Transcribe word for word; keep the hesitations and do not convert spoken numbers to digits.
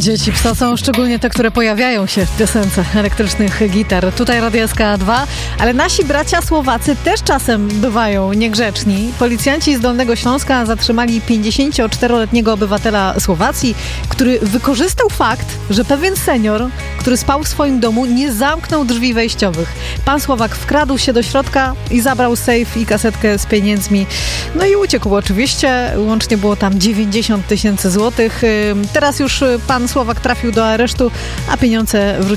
Dzieci psa są szczególnie te, które pojawiają się w piosence elektrycznych gitar. Tutaj Radio S K dwa, ale nasi bracia Słowacy też czasem bywają niegrzeczni. Policjanci z Dolnego Śląska zatrzymali pięćdziesięcioczteroletniego obywatela Słowacji, który wykorzystał fakt, że pewien senior, który spał w swoim domu, nie zamknął drzwi wejściowych. Pan Słowak wkradł się do środka i zabrał sejf i kasetkę z pieniędzmi. No i uciekł oczywiście. Łącznie było tam dziewięćdziesiąt tysięcy złotych. Teraz już pan Słowak trafił do aresztu, a pieniądze wróciły